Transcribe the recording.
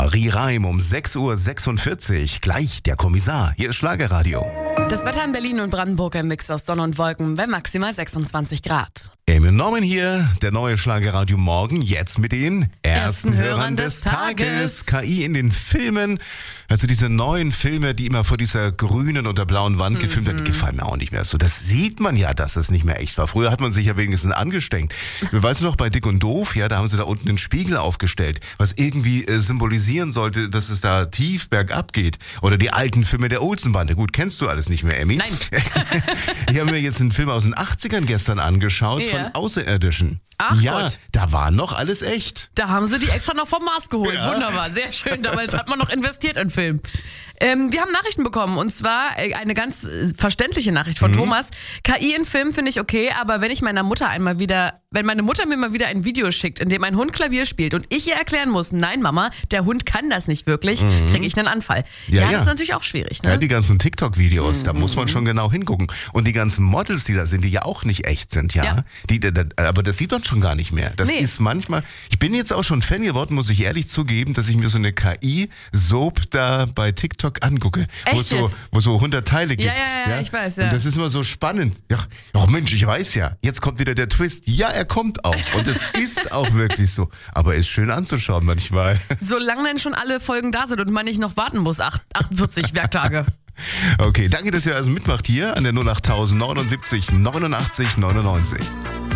Marie Reim um 6:46 Uhr. Gleich der Kommissar. Hier ist Schlagerradio. Das Wetter in Berlin und Brandenburg ein Mix aus Sonne und Wolken bei maximal 26 Grad. Eamon Norman hier, der neue Schlagerradio Morgen, jetzt mit den Ersten Hörern des Tages. KI in den Filmen, also diese neuen Filme, die immer vor dieser grünen oder blauen Wand gefilmt werden, die gefallen mir auch nicht mehr so. Das sieht man ja, dass es nicht mehr echt war. Früher hat man sich ja wenigstens angestrengt. Weißt du noch, bei Dick und Doof, ja, da haben sie da unten einen Spiegel aufgestellt, was irgendwie symbolisieren sollte, dass es da tief bergab geht. Oder die alten Filme der Olsenbande. Gut, kennst du alles nicht mehr, Emmy? Nein. Ich habe mir jetzt einen Film aus den 80ern gestern angeschaut, Ja. von Außerirdischen. Ach ja, Gott. da war noch alles echt. Da haben sie die extra noch vom Mars geholt. Ja. Wunderbar, sehr schön. Damals hat man noch investiert in Film. Wir haben Nachrichten bekommen und zwar eine ganz verständliche Nachricht von Thomas. KI in Filmen finde ich okay, aber wenn meine Mutter mir mal wieder ein Video schickt, in dem ein Hund Klavier spielt und ich ihr erklären muss, nein Mama, der Hund kann das nicht wirklich, kriege ich einen Anfall. Ja. Das ist natürlich auch schwierig. Ne? Ja, die ganzen TikTok-Videos, da muss man schon genau hingucken. Und die ganzen Models, die da sind, die ja auch nicht echt sind, ja. Aber das sieht man schon gar nicht mehr. Das ist manchmal, ich bin jetzt auch schon Fan geworden, muss ich ehrlich zugeben, dass ich mir so eine KI-Soap da bei TikTok angucke, wo so 100 Teile gibt. Ja, ich weiß, ja. Und das ist immer so spannend. Ja, ach Mensch, ich weiß ja, jetzt kommt wieder der Twist. Ja, er kommt auch. Und es ist auch wirklich so. Aber ist schön anzuschauen manchmal. Solange dann schon alle Folgen da sind und man nicht noch warten muss, 48 Werktage. Okay, danke, dass ihr also mitmacht hier an der 08000 79 89 99.